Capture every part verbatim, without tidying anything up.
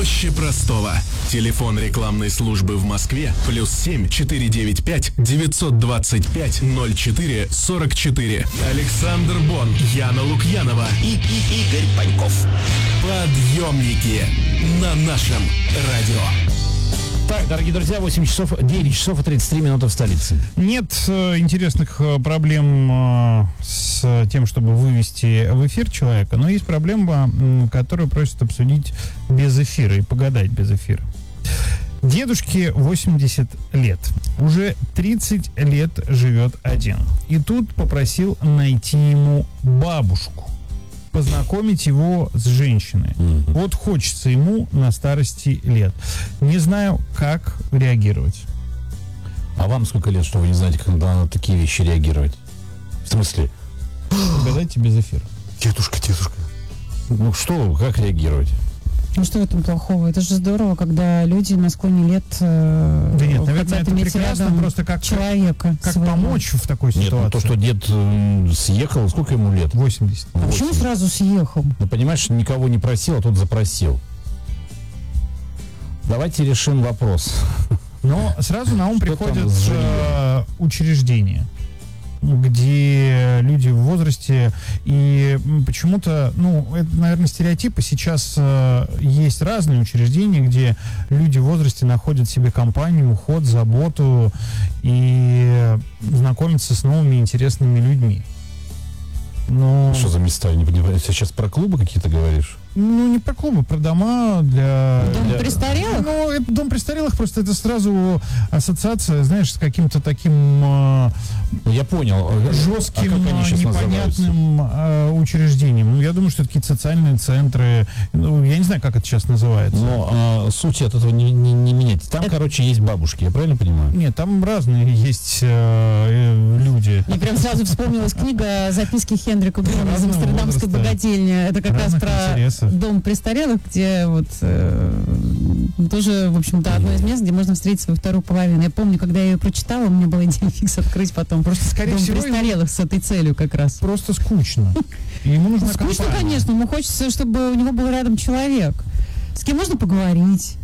проще простого. Телефон рекламной службы в Москве плюс семь четыре девять пять девятьсот двадцать пять ноль четыре сорок четыре. Александр Бон, Яна Лукьянова и, и Игорь Паньков. Подъемники на нашем радио. Так, дорогие друзья, восемь часов, девять часов и тридцать три минуты в столице. Нет э, интересных э, проблем э, с тем, чтобы вывести в эфир человека, но есть проблема, э, которую просят обсудить без эфира и погадать без эфира. Дедушке восемьдесят лет. Уже тридцать лет живет один. И тут попросил найти ему бабушку, познакомить его с женщиной. Mm-hmm. Вот хочется ему на старости лет. Не знаю, как реагировать. А вам сколько лет, что вы не знаете, как на такие вещи реагировать? В смысле? Угадайте без эфира. Дедушка, дедушка. Ну что, как реагировать? Ну что в этом плохого? Это же здорово, когда люди на склоне лет э, да нет, наверное, это иметь прекрасно, рядом просто как человека. Как своего. помочь в такой Нет, ситуации? ну то, что дед э, съехал, сколько ему лет? восемьдесят. А почему сразу съехал? Ну, понимаешь, никого не просил, а тут запросил. Давайте решим вопрос. Но сразу на ум Что приходят там с э, учреждения, где люди в возрасте, и почему-то, ну, это, наверное, стереотипы. Сейчас э, есть разные учреждения, где люди в возрасте находят себе компанию, уход, заботу и знакомятся с новыми интересными людьми. Но... Что за места? Я не понимаю. Ты сейчас про клубы какие-то говоришь? Ну, не про клубы, про дома для... Дом для... престарелых? Ну, это дом престарелых, просто это сразу ассоциация, знаешь, с каким-то таким э, Я понял. жестким, а как они сейчас непонятным э, учреждением. Ну, я думаю, что это какие-то социальные центры. Ну, я не знаю, как это сейчас называется. Но а, суть от этого не, не, не меняется. Там, это... короче, есть бабушки, я правильно понимаю? Нет, там разные есть э, э, люди. Мне прям сразу вспомнилась книга «Записки Хендрика Грина из Амстердамской богадельни». Это как раз про интересов. дом престарелых, где вот э, тоже, в общем-то, одно из мест, где можно встретить свою вторую половину. Я помню, когда я ее прочитала, у меня была идея фикс открыть потом. Просто, скорее дом всего, престарелых с этой целью как раз. Просто скучно. И ему нужна Скучно, компания. конечно, ему хочется, чтобы у него был рядом человек, с кем можно поговорить,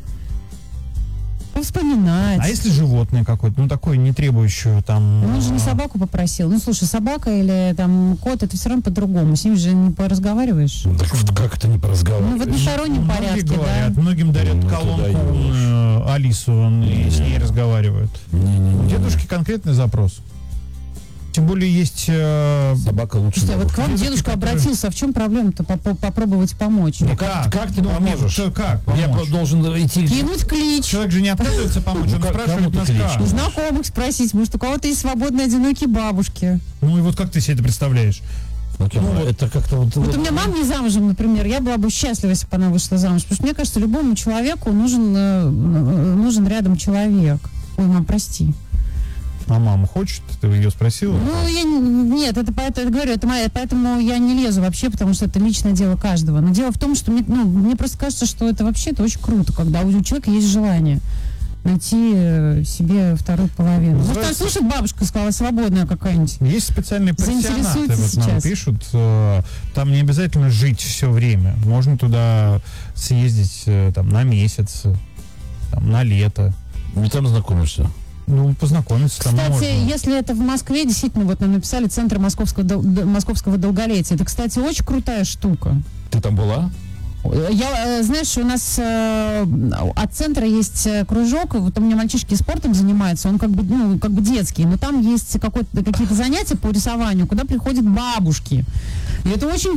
вспоминать. А если животное какое-то, ну такое, не требующее там... Ну, он же не собаку попросил. Ну, слушай, собака или там кот, это все равно по-другому. С ним же не поразговариваешь. Так как это не поразговариваешь? Ну, в одностороннем Многие порядке, говорят, да. многим дарят Ну, колонку туда умную Алису, он, и с ней разговаривают. Не-не-не. У дедушки конкретный запрос. Тем более есть... Э, Собака лучше. Слушайте, а вот к вам Дедушки, дедушка которые- обратился, а в чем проблема-то поп- попробовать помочь? ну, как- как ты Ну, поможешь? нет, как Я помочь? должен идти... Кинуть клич, Человек же не отказывается помочь, Ну, он как- спрашивает кому ты нас клич? как. знакомых спросить, может, у кого-то есть свободные одинокие бабушки. Ну и вот как ты себе это представляешь? Ну, это как-то вот... Вот у меня мама не замужем, например, я была бы счастлива, если бы она вышла замуж, потому что мне кажется, любому человеку нужен, э, нужен рядом человек. Ой, мам, прости. А мама хочет? Ты ее спросила? Ну, я, не- нет, это поэтому, я говорю, это моя, поэтому я не лезу вообще, потому что это личное дело каждого. Но дело в том, что мне, ну, мне просто кажется, что это вообще это очень круто, когда у человека есть желание найти э, себе вторую половину. Может, там Называется- слушает бабушка, сказала, свободная какая-нибудь. Есть специальные пансионаты, Заинтересуйтесь вот нам сейчас. пишут, э, там не обязательно жить все время. Можно туда съездить э, там, на месяц, э, там, на лето. Не там знакомишься. Ну, познакомиться там Кстати, можно. если это в Москве, действительно, вот нам написали Центр московского, дол- д- московского долголетия. Это, кстати, очень крутая штука. Ты там была? Я, э, знаешь, у нас э, от центра есть э, кружок, и вот у меня мальчишки спортом занимаются, он как бы, ну, как бы детский, но там есть какой-то, какие-то занятия по рисованию, куда приходят бабушки. И это очень